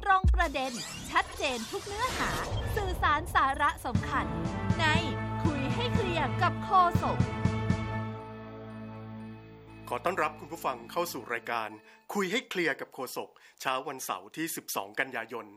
ตรงประเด็นชัดเจนทุกเนื้อหาสื่อสารสาระสำคัญในคุยให้เคลียร์กับโฆษกขอต้อนรับคุณผู้ฟังเข้าสู่รายการคุยให้เคลียร์กับโฆษกเช้าวันเสาร์ที่12กันยายน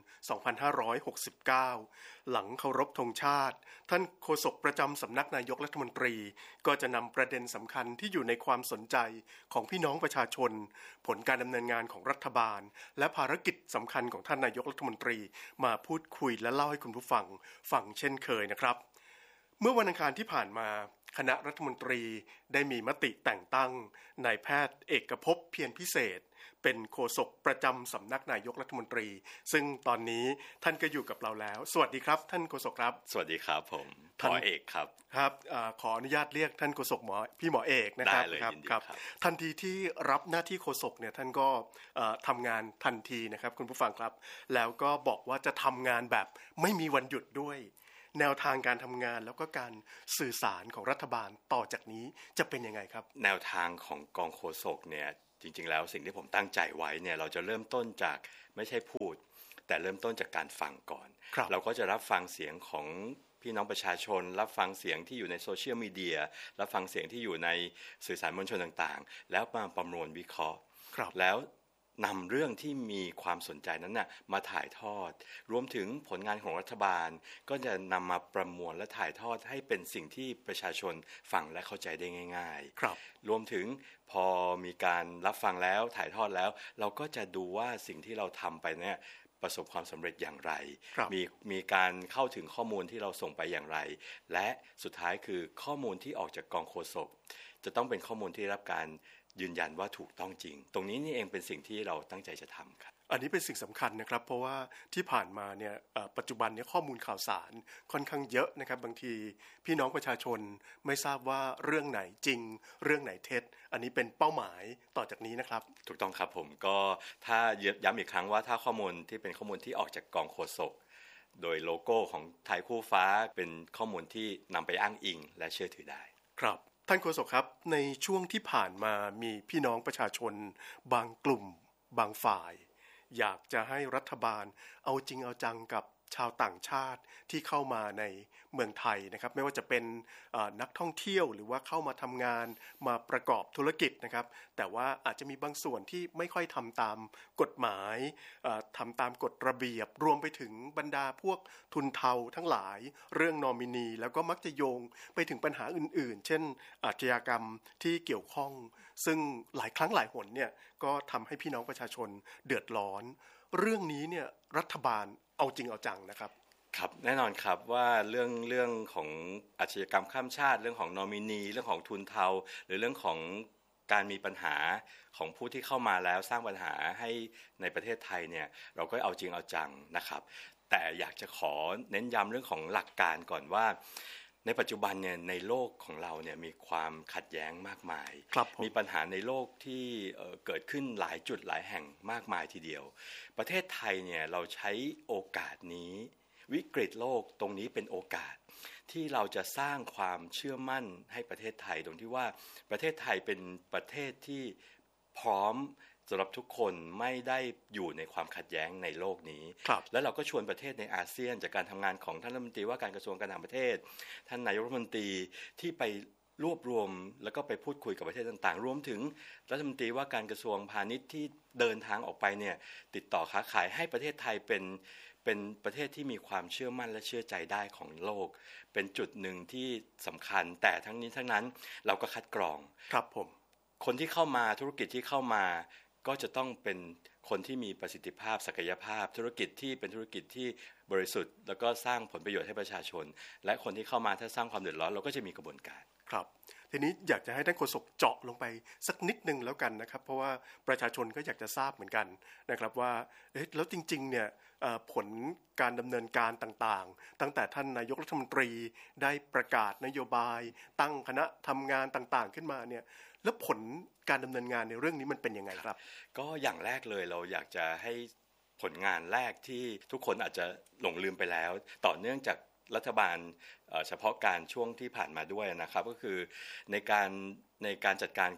2569หลังเคารพธงชาติท่านโฆษกประจำสำนักนายกรัฐมนตรีก็จะนำประเด็นสำคัญที่อยู่ในความสนใจของพี่น้องประชาชนผลการดำเนินงานของรัฐบาลและภารกิจสำคัญของท่านนายกรัฐมนตรีมาพูดคุยและเล่าให้คุณผู้ฟังฟังเช่นเคยนะครับเมื่อวันอังคารที่ผ่านมาคณะรัฐมนตรีได้มีมติแต่งตั้งนายแพทย์เอกภพเพียรพิเศษเป็นโฆษกประจำสำนักนายกรัฐมนตรีซึ่งตอนนี้ท่านก็อยู่กับเราแล้วสวัสดีครับท่านโฆษกครับสวัสดีครับผมหมอเอกครับครับขออนุญาตเรียกท่านโฆษกพี่หมอเอกนะครับได้เลยยินดีครับทันทีที่รับหน้าที่โฆษกเนี่ยท่านก็ทำงานทันทีนะครับคุณผู้ฟังครับแล้วก็บอกว่าจะทำงานแบบไม่มีวันหยุดด้วยแนวทางการทำงานแล้วก็การสื่อสารของรัฐบาลต่อจากนี้จะเป็นยังไงครับแนวทางของกองโฆษกเนี่ยจริงๆแล้วสิ่งที่ผมตั้งใจไว้เนี่ยเราจะเริ่มต้นจากไม่ใช่พูดแต่เริ่มต้นจากการฟังก่อนเราก็จะรับฟังเสียงของพี่น้องประชาชนรับฟังเสียงที่อยู่ในโซเชียลมีเดียรับฟังเสียงที่อยู่ในสื่อสารมวลชนต่างๆแล้วมาประมวลวิเคราะห์แล้วนำเรื่องที่มีความสนใจนั้นน่ะมาถ่ายทอดรวมถึงผลงานของรัฐบาลก็จะนำมาประมวลและถ่ายทอดให้เป็นสิ่งที่ประชาชนฟังและเข้าใจได้ง่ายๆรวมถึงพอมีการรับฟังแล้วถ่ายทอดแล้วเราก็จะดูว่าสิ่งที่เราทำไปเนี่ยประสบความสำเร็จอย่างไรมีการเข้าถึงข้อมูลที่เราส่งไปอย่างไรและสุดท้ายคือข้อมูลที่ออกจากกองโฆษกจะต้องเป็นข้อมูลที่ได้รับการยืนยันว่าถูกต้องจริงตรงนี้นี่เองเป็นสิ่งที่เราตั้งใจจะทำครับอันนี้เป็นสิ่งสำคัญนะครับเพราะว่าที่ผ่านมาเนี่ยปัจจุบันเนี่ยข้อมูลข่าวสารค่อนข้างเยอะนะครับบางทีพี่น้องประชาชนไม่ทราบว่าเรื่องไหนจริงเรื่องไหนเท็จอันนี้เป็นเป้าหมายต่อจากนี้นะครับถูกต้องครับผมก็ถ้าย้ำอีกครั้งว่าถ้าข้อมูลที่เป็นข้อมูลที่ออกจากกองโฆษกโดยโลโก้ของไทยคู่ฟ้าเป็นข้อมูลที่นำไปอ้างอิงและเชื่อถือได้ครับท่านโฆษกครับในช่วงที่ผ่านมามีพี่น้องประชาชนบางกลุ่มบางฝ่ายอยากจะให้รัฐบาลเอาจริงเอาจังกับชาวต่างชาติที่เข้ามาในเมืองไทยนะครับไม่ว่าจะเป็นนักท่องเที่ยวหรือว่าเข้ามาทำงานมาประกอบธุรกิจนะครับแต่ว่าอาจจะมีบางส่วนที่ไม่ค่อยทำตามกฎหมายทำตามกฎระเบียบรวมไปถึงบรรดาพวกทุนเทาทั้งหลายเรื่องนอมินีแล้วก็มักจะโยงไปถึงปัญหาอื่นๆเช่นอาชญากรรมที่เกี่ยวข้องซึ่งหลายครั้งหลายหนเนี่ยก็ทำให้พี่น้องประชาชนเดือดร้อนเรื่องนี้เนี่ยรัฐบาลเอาจริงเอาจังนะครับครับแน่นอนครับว่าเรื่องของอาชญากรรมข้ามชาติเรื่องของนอมินีเรื่องของทุนเทาหรือเรื่องของการมีปัญหาของผู้ที่เข้ามาแล้วสร้างปัญหาให้ในประเทศไทยเนี่ยเราก็เอาจริงเอาจังนะครับแต่อยากจะขอเน้นย้ำเรื่องของหลักการก่อนว่าในปัจจุบันเนี่ยในโลกของเราเนี่ยมีความขัดแย้งมากมายมีปัญหาในโลกที่เกิดขึ้นหลายจุดหลายแห่งมากมายทีเดียวประเทศไทยเนี่ยเราใช้โอกาสนี้วิกฤตโลกตรงนี้เป็นโอกาสที่เราจะสร้างความเชื่อมั่นให้ประเทศไทยตรงที่ว่าประเทศไทยเป็นประเทศที่พร้อมสำหรับทุกคนไม่ได้อยู่ในความขัดแย้งในโลกนี้แล้วเราก็ชวนประเทศในอาเซียนจากการทำงานของท่านรัฐมนตรีว่าการกระทรวงการต่างประเทศท่านนายกรัฐมนตรีที่ไปรวบรวมแล้วก็ไปพูดคุยกับประเทศต่างๆรวมถึงรัฐมนตรีว่าการกระทรวงพาณิชย์ที่เดินทางออกไปเนี่ยติดต่อค้าขายให้ประเทศไทยเป็นประเทศที่มีความเชื่อมั่นและเชื่อใจได้ของโลกเป็นจุดหนึ่งที่สำคัญแต่ทั้งนี้ทั้งนั้นเราก็คัดกรองครับผมคนที่เข้ามาธุรกิจที่เข้ามาก็จะต้องเป็นคนที่มีประสิทธิภาพศักยภาพธุรกิจที่เป็นธุรกิจที่บริสุทธิ์แล้วก็สร้างผลประโยชน์ให้ประชาชนและคนที่เข้ามาถ้าสร้างความเดือดร้อนเราก็จะมีกระบวนการครับทีนี้อยากจะให้ท่านโฆษกเจาะลงไปสักนิดนึงแล้วกันนะครับเพราะว่าประชาชนก็อยากจะทราบเหมือนกันนะครับว่าแล้วจริงๆเนี่ยผลการดำเนินการต่างๆตั้งแต่ท่านนายกรัฐมนตรีได้ประกาศนโยบายตั้งคณะทำงานต่างๆขึ้นมาเนี่ยแล้วผลการดำเนินงานในเรื่องนี้มันเป็นยังไงครับก็อย่างแรกเลยเราอยากจะให้ผลงานแรกที่ทุกคนอาจจะหลงลืมไปแล้วต่อเนื่องจากรัฐบาลเฉพาะการช่วงที่ผ่านมาด้วยนะครับก็คือในการจัดการกับ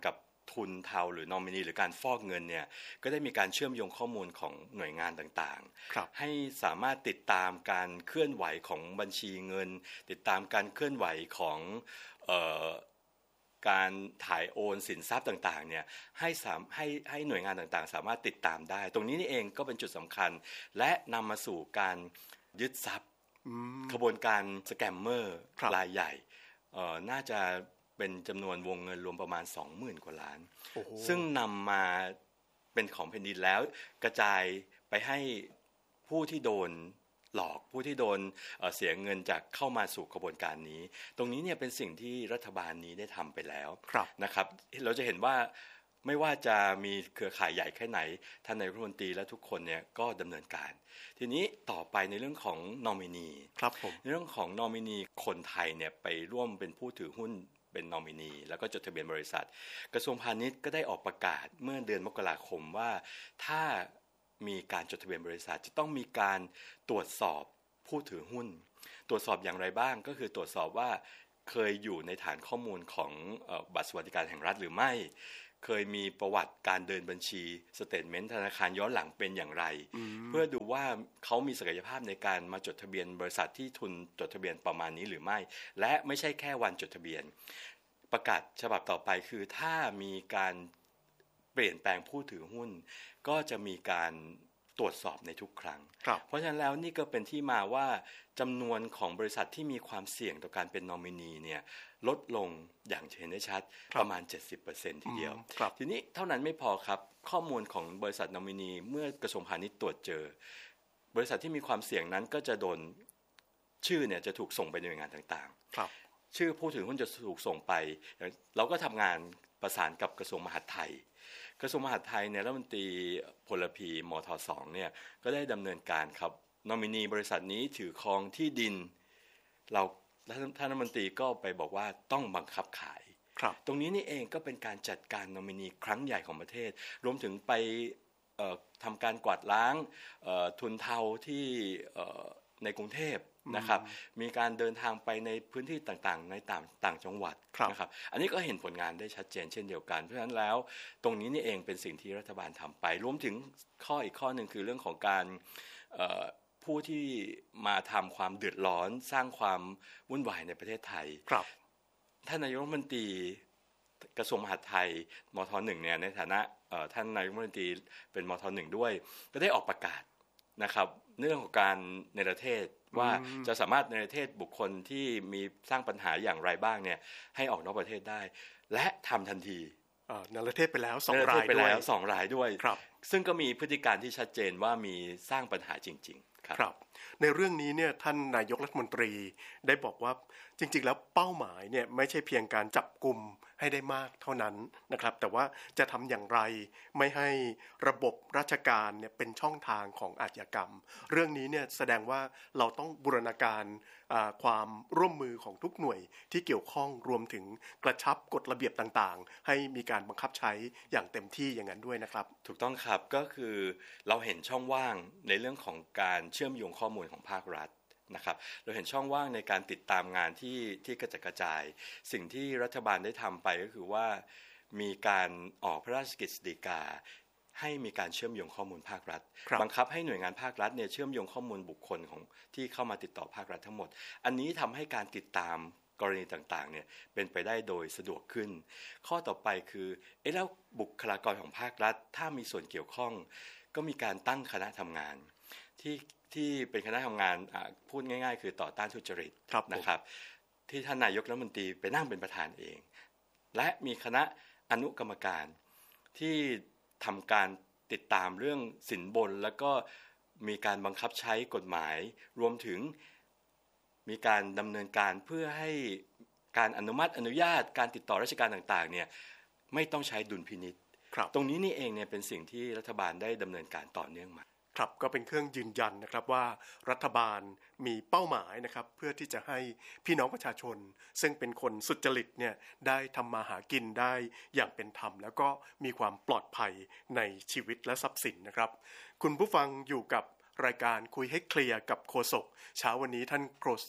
ทุนเทาหรือนอมินีหรือการฟอกเงินเนี่ยก็ได้มีการเชื่อมโยงข้อมูลของหน่วยงานต่างๆให้สามารถติดตามการเคลื่อนไหวของบัญชีเงินติดตามการเคลื่อนไหวของการถ่ายโอนสินทรัพย์ต่างๆเนี่ยให้หน่วยงานต่างๆสามารถติดตามได้ตรงนี้นี่เองก็เป็นจุดสำคัญและนำมาสู่การยึดทรัพย์ขบวนการสแกมเมอร์รายใหญ่น่าจะเป็นจำนวนวงเงินรวมประมาณ 20,000 กว่าล้านซึ่งนำมาเป็นของแผ่นดินแล้วกระจายไปให้ผู้ที่โดนหลอกผู้ที่โดนเสียเงินจากเข้ามาสู่กระบวนการนี้ตรงนี้เนี่ยเป็นสิ่งที่รัฐบาลนี้ได้ทำไปแล้วนะครับเราจะเห็นว่าไม่ว่าจะมีเครือข่ายใหญ่แค่ไหนท่านนายกรัฐมนตรีและทุกคนเนี่ยก็ดำเนินการทีนี้ต่อไปในเรื่องของนอมินีครับผมในเรื่องของนอมินีคนไทยเนี่ยไปร่วมเป็นผู้ถือหุ้นเป็นนอมินีแล้วก็จดทะเบียนบริษัทกระทรวงพาณิชย์ก็ได้ออกประกาศเมื่อเดือนมกราคมว่าถ้ามีการจดทะเบียนบริษัทจะต้องมีการตรวจสอบผู้ถือหุ้นตรวจสอบอย่างไรบ้างก็คือตรวจสอบว่าเคยอยู่ในฐานข้อมูลของบัตรสวัสดิการแห่งรัฐหรือไม่เคยมีประวัติการเดินบัญชีสเตทเมนต์ธนาคารย้อนหลังเป็นอย่างไรเพื่อดูว่าเขามีศักยภาพในการมาจดทะเบียนบริษัทที่ทุนจดทะเบียนประมาณนี้หรือไม่และไม่ใช่แค่วันจดทะเบียนประกาศฉบับต่อไปคือถ้ามีการเปลี่ยนแปลงผู้ถือหุ้นก็จะมีการตรวจสอบในทุกครั้งเพราะฉะนั้นแล้วนี่ก็เป็นที่มาว่าจำนวนของบริษัทที่มีความเสี่ยงต่อการเป็นนอมินีเนี่ยลดลงอย่างเห็นได้ชัดประมาณ 70% ทีเดียวทีนี้เท่านั้นไม่พอครับข้อมูลของบริษัทนอมินีเมื่อกระทรวงพาณิชย์ตรวจเจอบริษัทที่มีความเสี่ยงนั้นก็จะโดนชื่อเนี่ยจะถูกส่งไปหน่วยงานต่างๆชื่อผู้ถือหุ้นจะถูกส่งไปเราก็ทำงานประสานกับกระทรวงมหาดไทยกระทรวงมหาดไทยเนี่ยรัฐมนตรีพลพีมท2เนี่ยก็ได้ดำเนินการครับนอมินีบริษัทนี้ถือครองที่ดินเราท่านรัฐมนตรีก็ไปบอกว่าต้องบังคับขายตรงนี้นี่เองก็เป็นการจัดการนอมินีครั้งใหญ่ของประเทศรวมถึงไปทำการกวาดล้างทุนเทาที่ในกรุงเทพนะครับมีการเดินทางไปในพื้นที่ต่างๆในต่างจังหวัดนะครับอันนี้ก็เห็นผลงานได้ชัดเจนเช่นเดียวกันเพราะฉะนั้นแล้วตรงนี้นี่เองเป็นสิ่งที่รัฐบาลทำไปรวมถึงอีกข้อหนึ่งคือเรื่องของการผู้ที่มาทำความเดือดร้อนสร้างความวุ่นวายในประเทศไทยท่านนายกรัฐมนตรีกระทรวงมหาดไทยมท1เนี่ยในฐานะท่านนายกรัฐมนตรีเป็นมท1ด้วยก็ได้ออกประกาศนะครับเรื่องของการในประเทศว่าจะสามารถในประเทศบุคคลที่มีสร้างปัญหาอย่างไรบ้างเนี่ยให้ออกนอกประเทศได้และทำทันทีในประเทศไปแล้ว2 รายด้วย 2 รายด้วยซึ่งก็มีพฤติการที่ชัดเจนว่ามีสร้างปัญหาจริงๆครับในเรื่องนี้เนี่ยท่านนายกรัฐมนตรีได้บอกว่าจริงๆแล้วเป้าหมายเนี่ยไม่ใช่เพียงการจับกุมให้ได้มากเท่านั้นนะครับแต่ว่าจะทำอย่างไรไม่ให้ระบบราชการเนี่ยเป็นช่องทางของอาชญากรรมเรื่องนี้เนี่ยแสดงว่าเราต้องบูรณาการความร่วมมือของทุกหน่วยที่เกี่ยวข้องรวมถึงกระชับกฎระเบียบต่างๆให้มีการบังคับใช้อย่างเต็มที่อย่างนั้นด้วยนะครับถูกต้องครับก็คือเราเห็นช่องว่างในเรื่องของการเชื่อมโยงข้อมูลของภาครัฐนะครับเราเห็นช่องว่างในการติดตามงานที่กระจัดกระจายสิ่งที่รัฐบาลได้ทำไปก็คือว่ามีการออกพระราชกฤษฎีกาให้มีการเชื่อมโยงข้อมูลภาครัฐบังคับให้หน่วยงานภาครัฐเนี่ยเชื่อมโยงข้อมูลบุคคลของที่เข้ามาติดต่อภาครัฐทั้งหมดอันนี้ทำให้การติดตามกรณีต่างๆเนี่ยเป็นไปได้โดยสะดวกขึ้นข้อต่อไปคือแล้วบุคลากรของภาครัฐถ้ามีส่วนเกี่ยวข้องก็มีการตั้งคณะทำงานที่เป็นคณะทำงานพูดง่ายๆคือต่อต้านทุจริตนะครับที่ท่านนายกรัฐมนตรีไปนั่งเป็นประธานเองและมีคณะอนุกรรมการที่ทำการติดตามเรื่องสินบนแล้วก็มีการบังคับใช้กฎหมายรวมถึงมีการดำเนินการเพื่อให้การอนุญาตการติดต่อราชการต่างๆเนี่ยไม่ต้องใช้ดุลพินิจตรงนี้นี่เองเนี่ยเป็นสิ่งที่รัฐบาลได้ดำเนินการต่อเนื่องมาครับก็เป็นเครื่องยืนยันนะครับว่ารัฐบาลมีเป้าหมายนะครับเพื่อที่จะให้พี่น้องประชาชนซึ่งเป็นคนสุจริตเนี่ยได้ทำมาหากินได้อย่างเป็นธรรมแล้วก็มีความปลอดภัยในชีวิตและทรัพย์สินนะครับคุณผู้ฟังอยู่กับรายการคุยให้เคลียร์กับโฆษกเช้าวันนี้ท่านโฆษก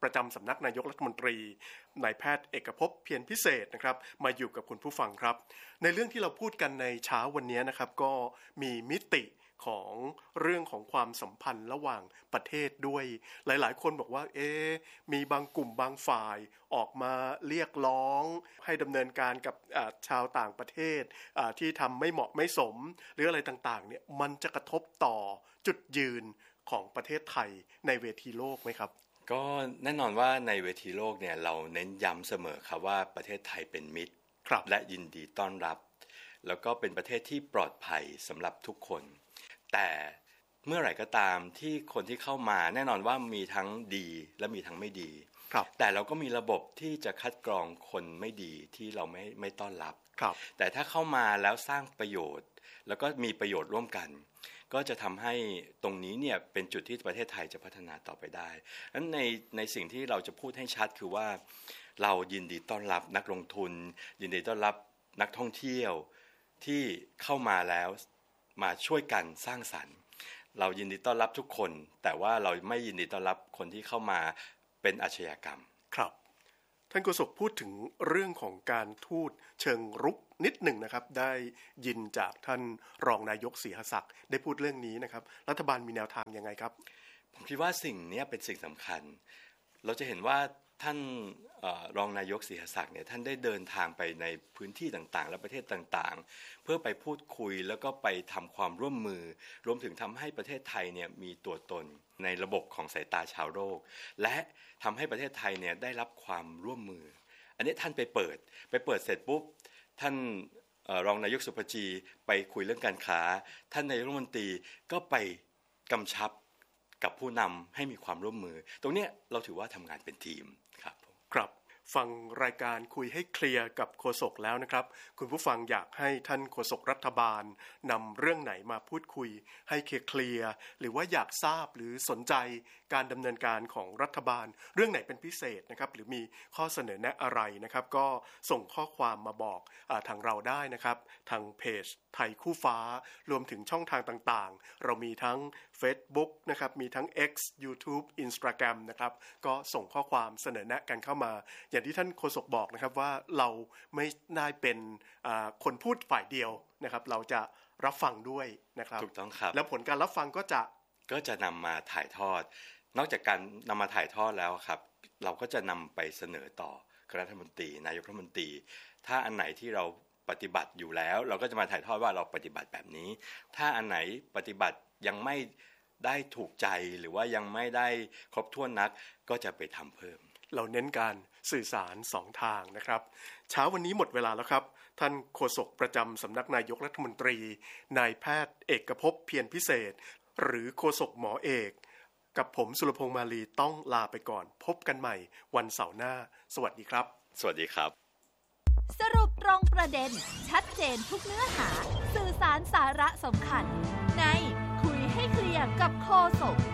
ประจำสำนักนายกรัฐมนตรีนายแพทย์เอกภพเพียรพิเศษนะครับมาอยู่กับคุณผู้ฟังครับในเรื่องที่เราพูดกันในเช้าวันนี้นะครับก็มีมิติของเรื่องของความสัมพันธ์ระหว่างประเทศด้วยหลายๆคนบอกว่ามีบางกลุ่มบางฝ่ายออกมาเรียกร้องให้ดำเนินการกับชาวต่างประเทศที่ทำไม่เหมาะไม่สมหรืออะไรต่างๆเนี่ยมันจะกระทบต่อจุดยืนของประเทศไทยในเวทีโลกไหมครับก็แน่นอนว่าในเวทีโลกเนี่ยเราเน้นย้ำเสมอครับว่าประเทศไทยเป็นมิตรและยินดีต้อนรับแล้วก็เป็นประเทศที่ปลอดภัยสำหรับทุกคนแต่เมื่อไหร่ก็ตามที่คนที่เข้ามาแน่นอนว่ามีทั้งดีและมีทั้งไม่ดีแต่เราก็มีระบบที่จะคัดกรองคนไม่ดีที่เราไม่ต้อนรับแต่ถ้าเข้ามาแล้วสร้างประโยชน์แล้วก็มีประโยชน์ร่วมกันก็จะทำให้ตรงนี้เนี่ยเป็นจุดที่ประเทศไทยจะพัฒนาต่อไปได้ดังนั้นในสิ่งที่เราจะพูดให้ชัดคือว่าเรายินดีต้อนรับนักลงทุนยินดีต้อนรับนักท่องเที่ยวที่เข้ามาแล้วมาช่วยกันสร้างสรรค์เรายินดีต้อนรับทุกคนแต่ว่าเราไม่ยินดีต้อนรับคนที่เข้ามาเป็นอาชญากรรมครับท่านโฆษกพูดถึงเรื่องของการทูตเชิงรุกนิดหนึ่งนะครับได้ยินจากท่านรองนายกศรีหศักดิ์ได้พูดเรื่องนี้นะครับรัฐบาลมีแนวทางยังไงครับผมคิดว่าสิ่งนี้เป็นสิ่งสำคัญเราจะเห็นว่าท่านรองนายกศรีหศักดิ์เนี่ยท่านได้เดินทางไปในพื้นที่ต่างๆและประเทศต่างๆเพื่อไปพูดคุยแล้วก็ไปทำความร่วมมือรวมถึงทำให้ประเทศไทยเนี่ยมีตัวตนในระบบของสายตาชาวโลกและทำให้ประเทศไทยเนี่ยได้รับความร่วมมืออันนี้ท่านไปเปิดเสร็จปุ๊บท่านรองนายกสุภจีไปคุยเรื่องการค้าท่านนายกรัฐมนตรีก็ไปกำชับกับผู้นำให้มีความร่วมมือตรงนี้เราถือว่าทำงานเป็นทีมครับฟังรายการคุยให้เคลียร์กับโฆษกแล้วนะครับคุณผู้ฟังอยากให้ท่านโฆษกรัฐบาลนำเรื่องไหนมาพูดคุยให้เคลียร์หรือว่าอยากทราบหรือสนใจการดำเนินการของรัฐบาลเรื่องไหนเป็นพิเศษนะครับหรือมีข้อเสนอแนะอะไรนะครับก็ส่งข้อความมาบอกทางเราได้นะครับทางเพจไทยคู่ฟ้ารวมถึงช่องทางต่างๆเรามีทั้ง Facebook นะครับมีทั้ง X YouTube Instagram นะครับก็ส่งข้อความเสนอแนะกันเข้ามาอย่างที่ท่านโฆษกบอกนะครับว่าเราไม่ได้เป็นคนพูดฝ่ายเดียวนะครับเราจะรับฟังด้วยนะครับถูกต้องครับแล้วผลการรับฟังก็จะนำมาถ่ายทอดนอกจากการนำมาถ่ายทอดแล้วครับเราก็จะนำไปเสนอต่อคณะรัฐมนตรีนายกรัฐมนตรีถ้าอันไหนที่เราปฏิบัติอยู่แล้วเราก็จะมาถ่ายทอดว่าเราปฏิบัติแบบนี้ถ้าอันไหนปฏิบัติยังไม่ได้ถูกใจหรือว่ายังไม่ได้ครบถ้วนนักก็จะไปทำเพิ่มเราเน้นการสื่อสาร2ทางนะครับเช้าวันนี้หมดเวลาแล้วครับท่านโฆษกประจำสำนักนายกรัฐมนตรีนายแพทย์เอกภพเพียรพิเศษหรือโฆษกหมอเอกกับผมสุรพงษ์มาลีต้องลาไปก่อนพบกันใหม่วันเสาร์หน้าสวัสดีครับสวัสดีครับสรุปตรงประเด็นชัดเจนทุกเนื้อหาสื่อสารสาระสำคัญในคุยให้เคลียร์กับโฆษก